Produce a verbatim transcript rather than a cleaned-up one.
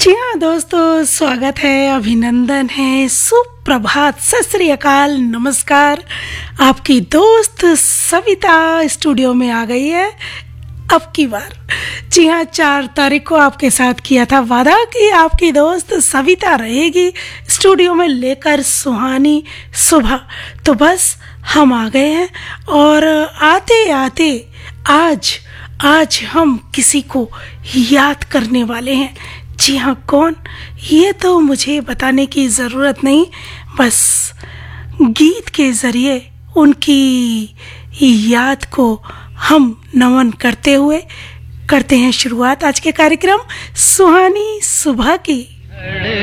जी हाँ दोस्तों, स्वागत है, अभिनंदन है, सुप्रभात, सत श्री अकाल, नमस्कार। आपकी दोस्त सविता स्टूडियो में आ गई है अब की बार। जी हाँ, चार तारीख को आपके साथ किया था वादा कि आपकी दोस्त सविता रहेगी स्टूडियो में लेकर सुहानी सुबह। तो बस हम आ गए हैं और आते आते आज आज हम किसी को याद करने वाले हैं। जी हाँ, कौन, ये तो मुझे बताने की ज़रूरत नहीं, बस गीत के ज़रिए उनकी याद को हम नमन करते हुए करते हैं शुरुआत आज के कार्यक्रम सुहानी सुबह की।